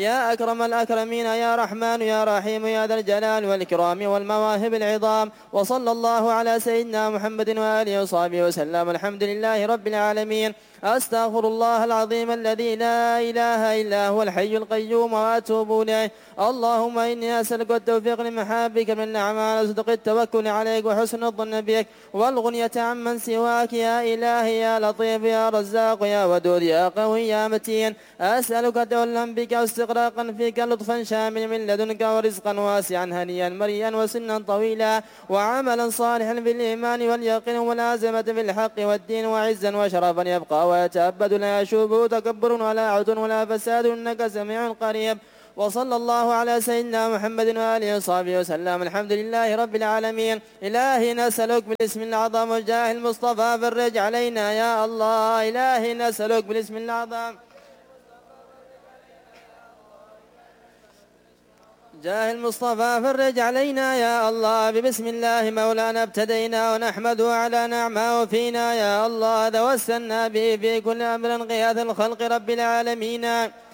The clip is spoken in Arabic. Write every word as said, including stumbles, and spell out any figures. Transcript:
يا أكرم الأكرمين يا رحمن يا رحيم يا ذا الجلال والإكرام والمواهب العظام. وصلى الله على سيدنا محمد وآله وصحبه وسلم. الحمد لله رب العالمين. أستغفر الله العظيم الذي لا إله إلا هو الحي القيوم وأتوب إليه. اللهم إني أسألك التوفيق لمحابك من الأعمال، صدق التوكل عليك وحسن الظن بك والغنية عمن سواك يا إلهي يا لطيف يا رزاق يا ودود يا قوي يا متين. أسألك تولا بك واستغراقا فيك لطفا شامل من لدنك ورزقا واسعا هنيا مريا وسنا طويلا وعملا صالحا في الإيمان واليقين والعزمة في الحق والدين وعزا وشرفا يبقى ويتأبد لا يشوبه تكبر ولا عد ولا فساد إنك سميع قريب. وصلى الله على سيدنا محمد وآله وصحبه وسلم. الحمد لله رب العالمين. إلهي نسألك بالاسم الأعظم وجاه المصطفى فرج علينا يا الله. إلهي نسألك بالاسم الأعظم جاه المصطفى فرج علينا يا الله. ببسم الله مولانا ابتدينا ونحمده على نعمه فينا يا الله. توسلنا به في كل أمر غياث الخلق رب العالمين.